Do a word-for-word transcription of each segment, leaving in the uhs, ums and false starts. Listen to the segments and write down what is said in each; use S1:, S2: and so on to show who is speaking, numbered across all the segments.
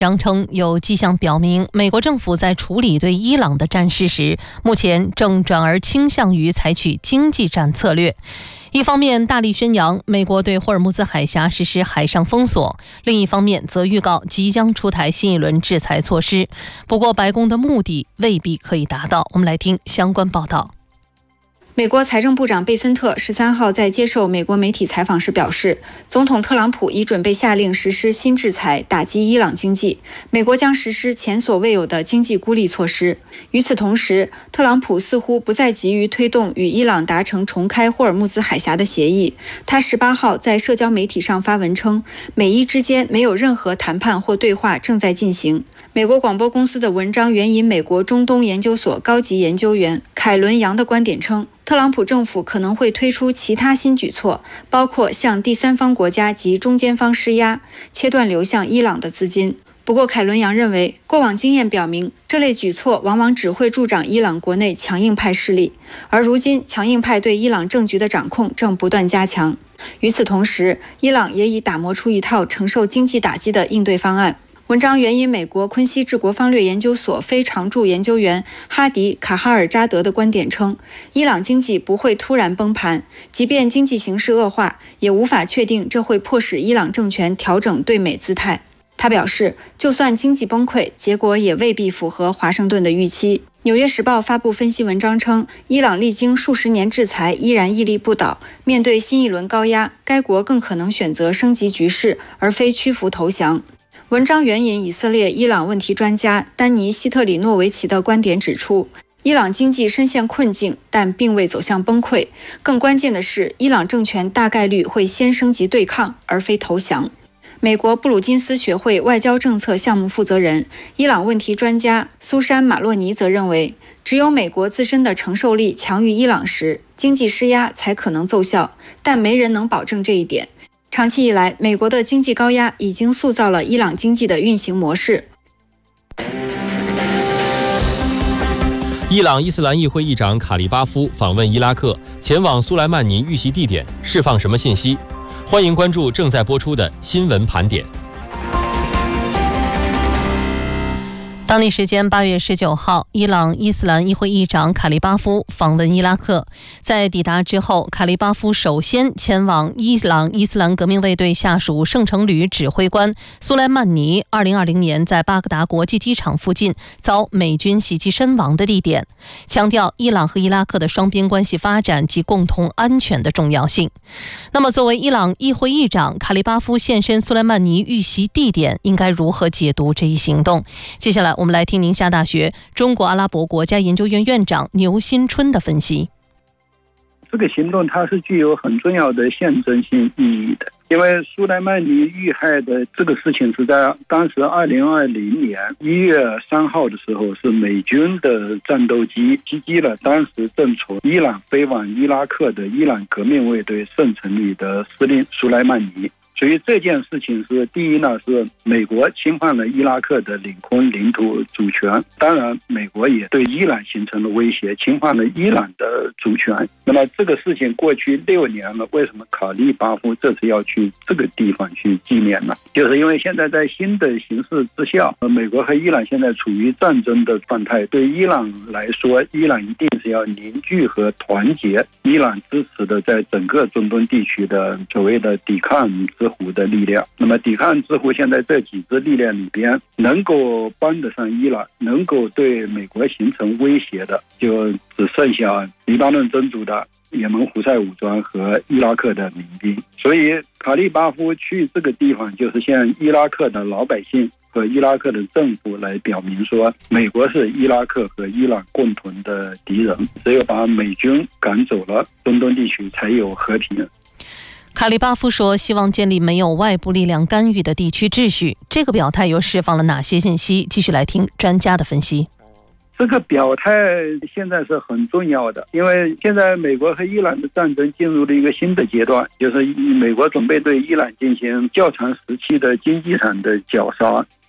S1: 扬称有迹象表明，美国政府在处理对伊朗的战事时，目前正转而倾向于采取经济战策略。一方面大力宣扬美国对霍尔木兹海峡实施海上封锁，另一方面则预告即将出台新一轮制裁措施。不过白宫的目的未必可以达到。我们来听相关报道。
S2: 美国财政部长贝森特十三号在接受美国媒体采访时表示，总统特朗普已准备下令实施新制裁，打击伊朗经济。美国将实施前所未有的经济孤立措施。与此同时，特朗普似乎不再急于推动与伊朗达成重开霍尔木兹海峡的协议。他十八号在社交媒体上发文称，美伊之间没有任何谈判或对话正在进行。美国广播公司的文章援引美国中东研究所高级研究员凯伦·杨的观点称，特朗普政府可能会推出其他新举措，包括向第三方国家及中间方施压，切断流向伊朗的资金。不过凯伦杨认为，过往经验表明，这类举措往往只会助长伊朗国内强硬派势力，而如今强硬派对伊朗政局的掌控正不断加强。与此同时，伊朗也已打磨出一套承受经济打击的应对方案。文章援引美国昆西治国方略研究所非常驻研究员哈迪·卡哈尔扎德的观点称，伊朗经济不会突然崩盘，即便经济形势恶化，也无法确定这会迫使伊朗政权调整对美姿态。他表示，就算经济崩溃，结果也未必符合华盛顿的预期。纽约时报发布分析文章称，伊朗历经数十年制裁依然屹立不倒，面对新一轮高压，该国更可能选择升级局势，而非屈服投降。文章援引以色列伊朗问题专家丹尼·希特里诺维奇的观点指出，伊朗经济深陷困境，但并未走向崩溃。更关键的是，伊朗政权大概率会先升级对抗，而非投降。美国布鲁金斯学会外交政策项目负责人、伊朗问题专家苏珊·马洛尼则认为，只有美国自身的承受力强于伊朗时，经济施压才可能奏效，但没人能保证这一点。长期以来，美国的经济高压已经塑造了伊朗经济的运行模式。
S3: 伊朗伊斯兰议会议长卡利巴夫访问伊拉克，前往苏莱曼尼遇袭地点，释放什么信息？欢迎关注正在播出的新闻盘点。
S1: 当地时间八月十九号，伊朗伊斯兰议会议长卡利巴夫访问伊拉克。在抵达之后，卡利巴夫首先前往伊朗伊斯兰革命卫队下属圣城旅指挥官苏莱曼尼二零二零年在巴格达国际机场附近遭美军袭击身亡的地点，强调伊朗和伊拉克的双边关系发展及共同安全的重要性。那么，作为伊朗议会议长，卡利巴夫现身苏莱曼尼遇袭地点，应该如何解读这一行动？接下来我们来听宁夏大学中国阿拉伯国家研究院院长牛新春的分析。
S4: 这个行动它是具有很重要的象征性意义的，因为苏莱曼尼遇害的这个事情是在当时二零二零年一月三号的时候，是美军的战斗机袭击了当时正从伊朗飞往伊拉克的伊朗革命卫队圣城旅的司令苏莱曼尼。所以这件事情是，第一呢，是美国侵犯了伊拉克的领空领土主权，当然美国也对伊朗形成了威胁，侵犯了伊朗的主权。那么这个事情过去六年了，为什么卡利巴夫这次要去这个地方去纪念呢？就是因为现在在新的形势之下，美国和伊朗现在处于战争的状态，对伊朗来说，伊朗一定是要凝聚和团结伊朗支持的在整个中东地区的所谓的抵抗之湖的力量。那么抵抗之湖现在这几支力量里边，能够帮得上伊朗，能够对美国形成威胁的，就只剩下黎巴嫩真主的也门胡塞武装和伊拉克的民兵。所以卡利巴夫去这个地方，就是向伊拉克的老百姓和伊拉克的政府来表明说，美国是伊拉克和伊朗共同的敌人，只有把美军赶走了，中东地区才有和平。
S1: 卡利巴夫说，希望建立没有外部力量干预的地区秩序。这个表态又释放了哪些信息？继续来听专家的分析。
S4: 这个表态现在是很重要的，因为现在美国和伊朗的战争进入了一个新的阶段，就是美国准备对伊朗进行较长时期的经济上的绞杀。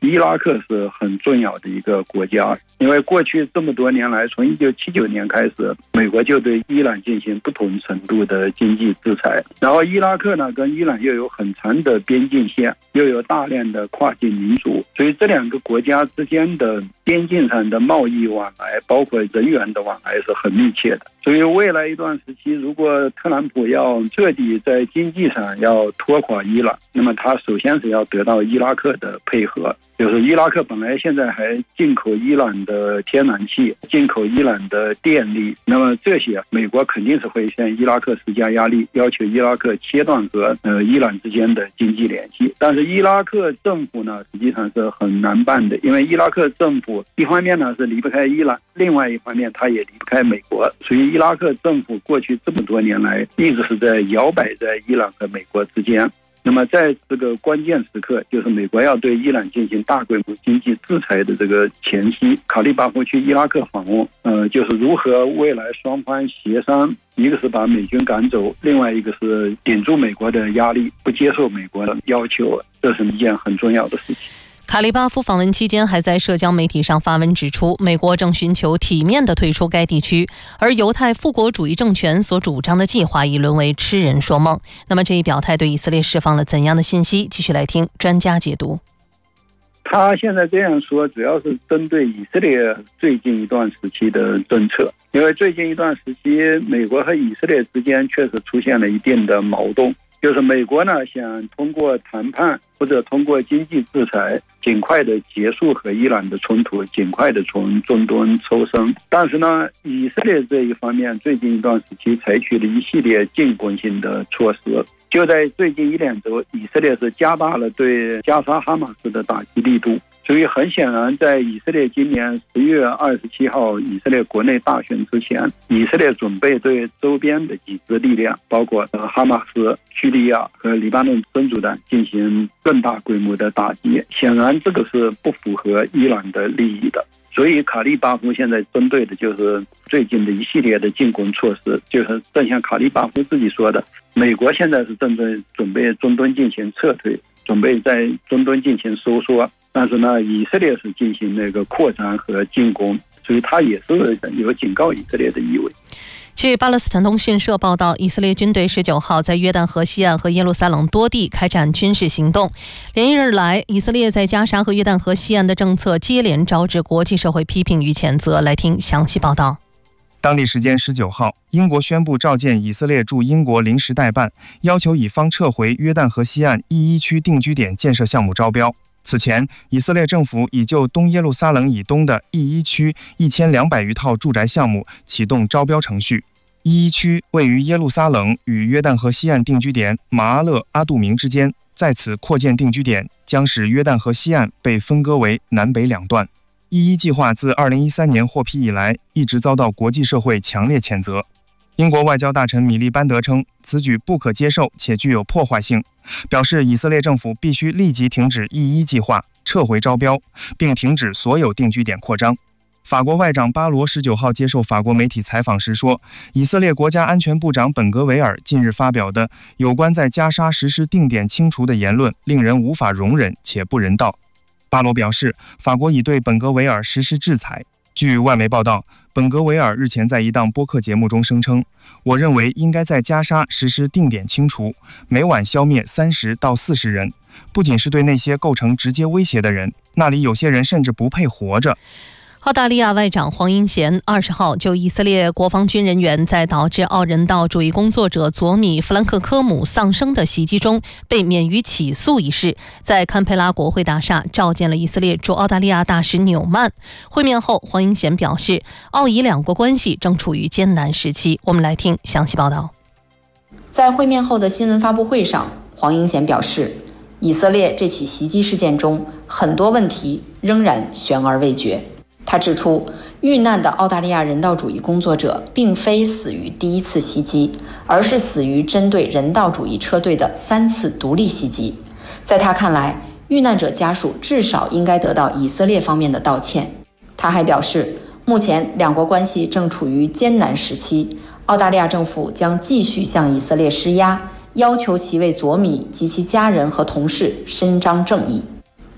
S4: 伊拉克是很重要的一个国家，因为过去这么多年来，从一九七九年开始，美国就对伊朗进行不同程度的经济制裁。然后伊拉克呢，跟伊朗又有很长的边境线，又有大量的跨境民族，所以这两个国家之间的边境上的贸易往来，包括人员的往来是很密切的。所以未来一段时期，如果特朗普要彻底在经济上要拖垮伊朗，那么他首先是要得到伊拉克的配合。就是伊拉克本来现在还进口伊朗的天然气，进口伊朗的电力，那么这些美国肯定是会向伊拉克施加压力，要求伊拉克切断和呃伊朗之间的经济联系。但是伊拉克政府呢，实际上是很难办的，因为伊拉克政府一方面呢是离不开伊朗，另外一方面他也离不开美国，所以伊拉克政府过去这么多年来一直是在摇摆在伊朗和美国之间。那么在这个关键时刻，就是美国要对伊朗进行大规模经济制裁的这个前夕，卡利巴夫去伊拉克访问，呃，就是如何未来双方协商，一个是把美军赶走，另外一个是顶住美国的压力，不接受美国的要求，这是一件很重要的事情。
S1: 卡利巴夫访问期间还在社交媒体上发文指出，美国正寻求体面地退出该地区，而犹太复国主义政权所主张的计划已沦为痴人说梦。那么这一表态对以色列释放了怎样的信息？继续来听专家解读。
S4: 他现在这样说主要是针对以色列最近一段时期的政策，因为最近一段时期美国和以色列之间确实出现了一定的矛盾，就是美国呢想通过谈判或者通过经济制裁尽快的结束和伊朗的冲突，尽快的从中东抽身。但是呢，以色列这一方面最近一段时期采取了一系列进攻性的措施。就在最近一两周，以色列是加大了对加沙哈马斯的打击力度。所以很显然，在以色列今年十月二十七号以色列国内大选之前，以色列准备对周边的几支力量，包括哈马斯、叙利亚和黎巴嫩真主党进行更大规模的打击。显然这个是不符合伊朗的利益的。所以卡利巴夫现在针对的就是最近的一系列的进攻措施，就是正像卡利巴夫自己说的，美国现在是正在准备中东进行撤退，准备在中东进行收缩，但是呢，以色列是进行那个扩张和进攻，所以他也是有警告以色列的意味。
S1: 据巴勒斯坦通讯社报道，以色列军队十九号在约旦河西岸和耶路撒冷多地开展军事行动。连一日来，以色列在加沙和约旦河西岸的政策接连招致国际社会批评与谴责。来听详细报道。
S5: 当地时间十九号，英国宣布召见以色列驻英国临时代办，要求以方撤回约旦河西岸 E 一 区定居点建设项目招标。此前，以色列政府已就东耶路撒冷以东的 E 一 区一千两百余套住宅项目启动招标程序。E 一 区位于耶路撒冷与约旦河西岸定居点马阿勒阿杜明之间，在此扩建定居点将使约旦河西岸被分割为南北两段。E 一 计划自二零一三年获批以来，一直遭到国际社会强烈谴责。英国外交大臣米利班德称，此举不可接受且具有破坏性，表示以色列政府必须立即停止 E 一 计划，撤回招标，并停止所有定居点扩张。法国外长巴罗十九号接受法国媒体采访时说，以色列国家安全部长本格维尔近日发表的有关在加沙实施定点清除的言论令人无法容忍且不人道。巴罗表示，法国已对本格维尔实施制裁。据外媒报道，本格维尔日前在一档播客节目中声称，我认为应该在加沙实施定点清除，每晚消灭三十到四十人，不仅是对那些构成直接威胁的人，那里有些人甚至不配活着。
S1: 澳大利亚外长黄英贤二十号就以色列国防军人员在导致奥人道主义工作者佐米·弗兰克科姆丧生的袭击中被免于起诉一事，在堪培拉国会大厦召见了以色列驻澳大利亚大使纽曼。会面后，黄英贤表示，澳以两国关系正处于艰难时期。我们来听详细报道。
S6: 在会面后的新闻发布会上，黄英贤表示，以色列这起袭击事件中很多问题仍然悬而未决。他指出，遇难的澳大利亚人道主义工作者并非死于第一次袭击，而是死于针对人道主义车队的三次独立袭击。在他看来，遇难者家属至少应该得到以色列方面的道歉。他还表示，目前两国关系正处于艰难时期，澳大利亚政府将继续向以色列施压，要求其为佐米及其家人和同事伸张正义。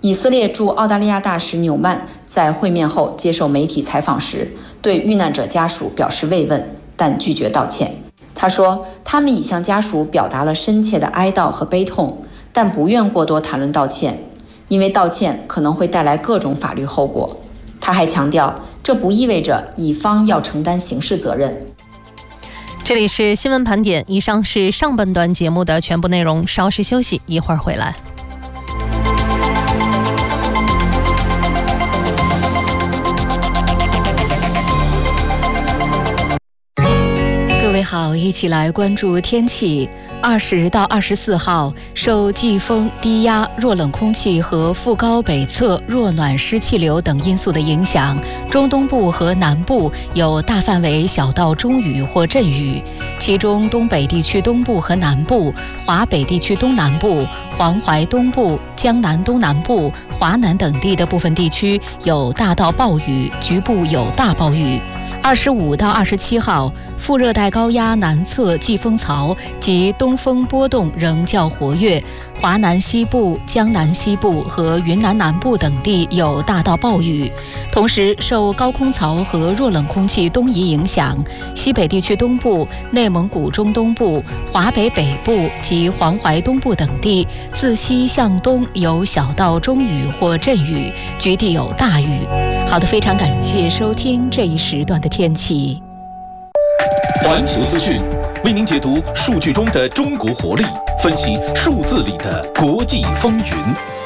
S6: 以色列驻澳大利亚大使纽曼在会面后接受媒体采访时，对遇难者家属表示慰问，但拒绝道歉。他说，他们已向家属表达了深切的哀悼和悲痛，但不愿过多谈论道歉，因为道歉可能会带来各种法律后果。他还强调，这不意味着乙方要承担刑事责任。
S1: 这里是新闻盘点，以上是上半段节目的全部内容，稍事休息，一会儿回来。
S7: 各位好，一起来关注天气。二十到二十四号，受季风、低压、弱冷空气和副高北侧弱暖湿气流等因素的影响，中东部和南部有大范围小到中雨或阵雨，其中东北地区东部和南部、华北地区东南部、黄淮东部、江南东南部、华南等地的部分地区有大到暴雨，局部有大暴雨。二十五到二十七号，副热带高压南侧季风槽及东风波动仍较活跃，华南西部、江南西部和云南南部等地有大到暴雨。同时，受高空槽和弱冷空气东移影响，西北地区东部、内蒙古中东部、华北北部及黄淮东部等地自西向东有小到中雨或阵雨，局地有大雨。好的，非常感谢收听这一时段的天气。
S8: 环球资讯为您解读数据中的中国活力，分析数字里的国际风云。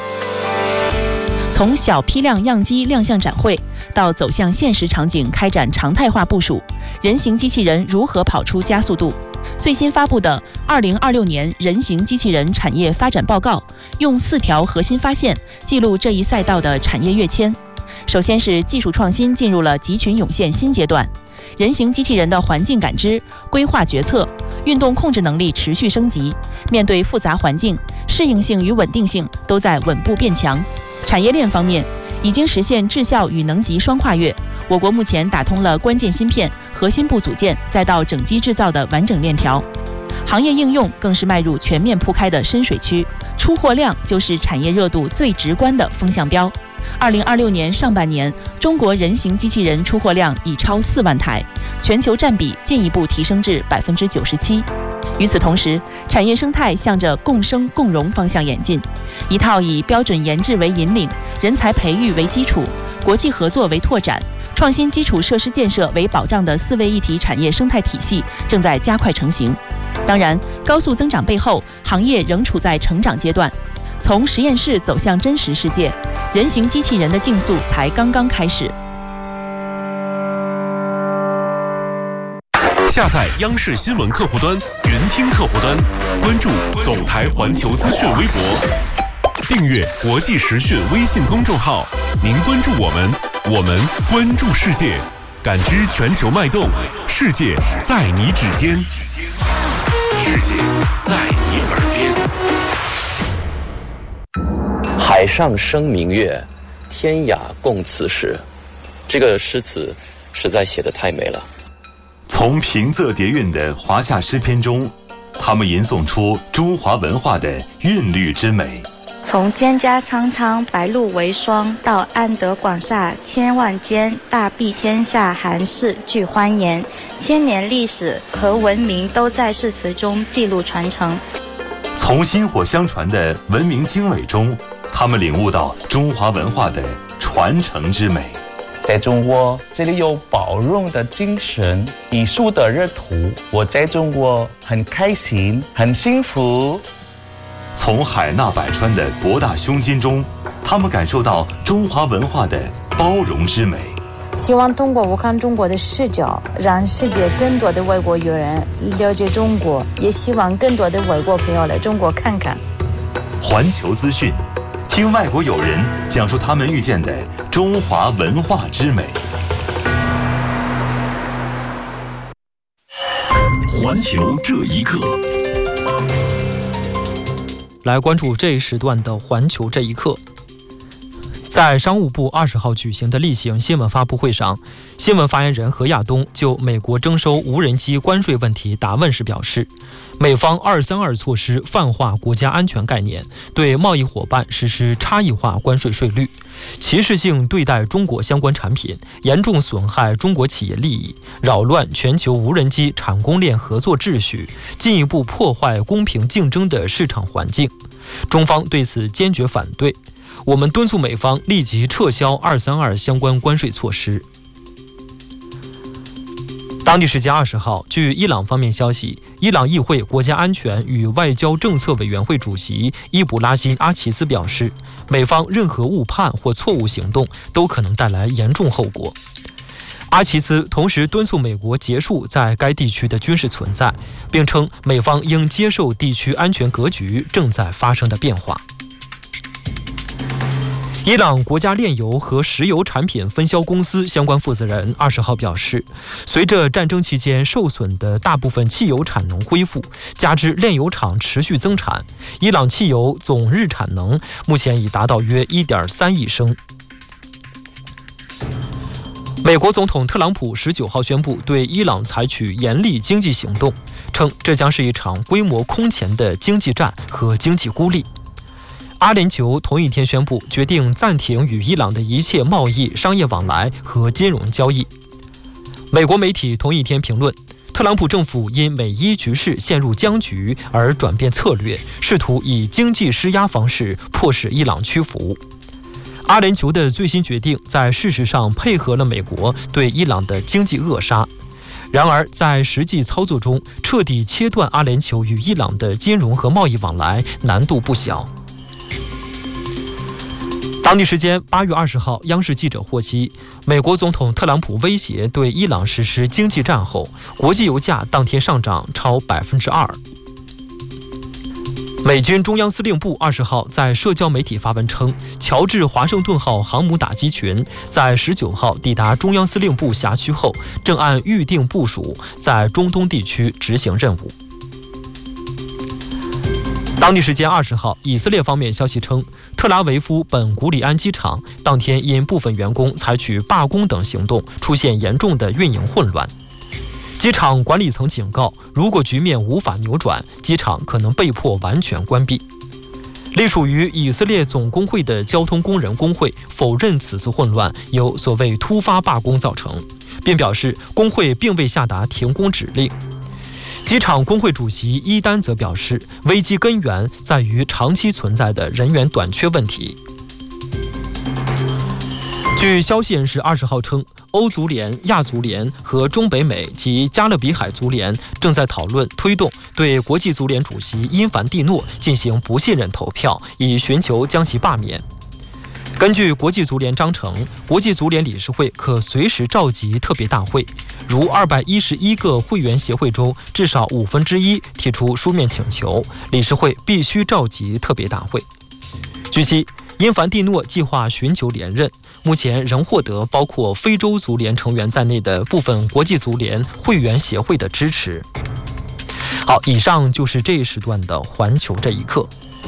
S9: 从小批量样机亮相展会到走向现实场景开展常态化部署，人形机器人如何跑出加速度？最新发布的二零二六年人形机器人产业发展报告，用四条核心发现记录这一赛道的产业跃迁。首先是技术创新进入了集群涌现新阶段，人形机器人的环境感知、规划决策、运动控制能力持续升级，面对复杂环境，适应性与稳定性都在稳步变强。产业链方面，已经实现质效与能级双跨越，我国目前打通了关键芯片、核心部组件再到整机制造的完整链条。行业应用更是迈入全面铺开的深水区，出货量就是产业热度最直观的风向标。二零二六年上半年，中国人形机器人出货量已超四万台，全球占比进一步提升至百分之九十七。与此同时，产业生态向着共生共荣方向演进，一套以标准研制为引领、人才培育为基础、国际合作为拓展、创新基础设施建设为保障的四位一体产业生态体系正在加快成型。当然，高速增长背后，行业仍处在成长阶段。从实验室走向真实世界，人形机器人的竞速才刚刚开始。
S10: 下载央视新闻客户端、云听客户端，关注总台环球资讯微博，订阅国际时讯微信公众号。您关注我们，我们关注世界，感知全球脉动，世界在你指尖，世界在你耳边。
S11: 海上生明月，天涯共此时。这个诗词实在写得太美了。
S12: 从平仄叠韵的华夏诗篇中，他们吟诵出中华文化的韵律之美。
S13: 从蒹葭苍苍，白露为霜，到安得广厦千万间，大庇天下寒士俱欢颜。千年历史和文明都在诗词中记录传承。
S12: 从薪火相传的文明经纬中，他们领悟到中华文化的传承之美。
S14: 在中国，这里有包容的精神，艺术的热土。我在中国很开心，很幸福。
S12: 从海纳百川的博大胸襟中，他们感受到中华文化的包容之美。
S15: 希望通过我看中国的视角，让世界更多的外国友人了解中国，也希望更多的外国朋友来中国看看。
S12: 环球资讯，听外国友人讲述他们遇见的中华文化之美。
S8: 环球这一刻，
S16: 来关注这一时段的环球这一刻。 在商务部二十号举行的例行新闻发布会上，新闻发言人何亚东就美国征收无人机关税问题答问时表示，美方二三二措施泛化国家安全概念，对贸易伙伴实施差异化关税税率，歧视性对待中国相关产品，严重损害中国企业利益，扰乱全球无人机产供链合作秩序，进一步破坏公平竞争的市场环境。中方对此坚决反对，我们敦促美方立即撤销二三二相关关税措施。当地时间二十号，据伊朗方面消息，伊朗议会国家安全与外交政策委员会主席伊卜拉欣·阿齐斯表示，美方任何误判或错误行动都可能带来严重后果。阿齐斯同时敦促美国结束在该地区的军事存在，并称美方应接受地区安全格局正在发生的变化。伊朗国家炼油和石油产品分销公司相关负责人二十号表示，随着战争期间受损的大部分汽油产能恢复，加之炼油厂持续增产，伊朗汽油总日产能目前已达到约 一点三亿升。美国总统特朗普十九号宣布对伊朗采取严厉经济行动，称这将是一场规模空前的经济战和经济孤立。阿联酋同一天宣布决定暂停与伊朗的一切贸易、商业往来和金融交易。美国媒体同一天评论，特朗普政府因美伊局势陷入僵局而转变策略，试图以经济施压方式迫使伊朗屈服。阿联酋的最新决定在事实上配合了美国对伊朗的经济扼杀，然而在实际操作中，彻底切断阿联酋与伊朗的金融和贸易往来难度不小。当地时间八月二十号，央视记者获悉，美国总统特朗普威胁对伊朗实施经济战后，国际油价当天上涨超百分之二。美军中央司令部二十号在社交媒体发文称，乔治华盛顿号航母打击群在十九号抵达中央司令部辖区后，正按预定部署在中东地区执行任务。当地时间二十号，以色列方面消息称，特拉维夫本古里安机场当天因部分员工采取罢工等行动，出现严重的运营混乱。机场管理层警告，如果局面无法扭转，机场可能被迫完全关闭。隶属于以色列总工会的交通工人工会否认此次混乱由所谓突发罢工造成，并表示工会并未下达停工指令。机场工会主席伊丹则表示，危机根源在于长期存在的人员短缺问题。据消息人士二十号称，欧足联、亚足联和中北美及加勒比海足联正在讨论推动对国际足联主席因凡蒂诺进行不信任投票，以寻求将其罢免。根据国际足联章程，国际足联理事会可随时召集特别大会，如二百一十一个会员协会中至少五分之一提出书面请求，理事会必须召集特别大会。据悉，因凡蒂诺计划寻求连任，目前仍获得包括非洲足联成员在内的部分国际足联会员协会的支持。好，以上就是这一时段的环球这一刻。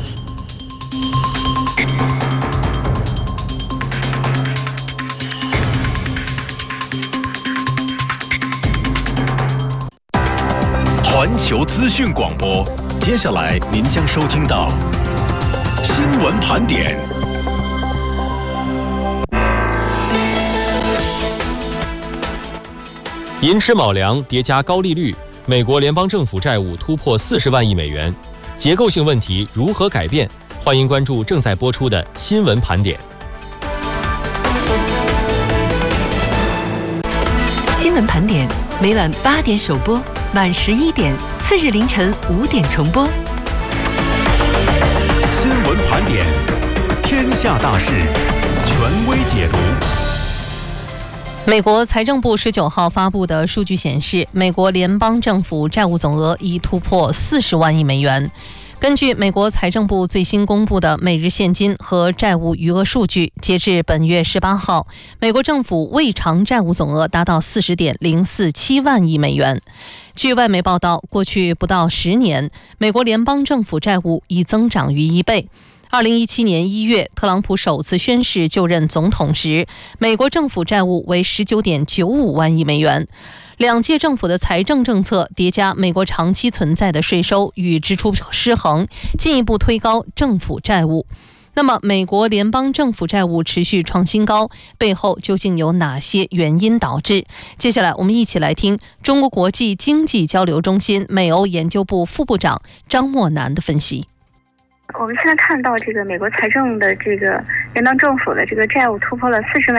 S12: 环球资讯广播，接下来您将收听到新闻盘点。
S3: 寅吃卯粮叠加高利率，美国联邦政府债务突破四十万亿美元，结构性问题如何改变？欢迎关注正在播出的新闻盘点。
S17: 新闻盘点每晚八点首播，晚十一点，次日凌晨五点重播。
S12: 新闻盘点，天下大事，权威解读。
S1: 美国财政部十九号发布的数据显示，美国联邦政府债务总额已突破四十万亿美元。根据美国财政部最新公布的每日现金和债务余额数据，截至本月十八号，美国政府未偿债务总额达到四十点零四七万亿美元。据外媒报道，过去不到十年，美国联邦政府债务已增长逾一倍。 二零一七年一月，特朗普首次宣誓就任总统时，美国政府债务为 十九点九五万亿美元。两届政府的财政政策叠加美国长期存在的税收与支出失衡，进一步推高政府债务。那么，美国联邦政府债务持续创新高，背后究竟有哪些原因导致？接下来，我们一起来听中国国际经济交流中心美欧研究部副部长张默南的分析。
S18: 我们现在看到这个美国财政的这个联邦政府的这个债务突破了四十万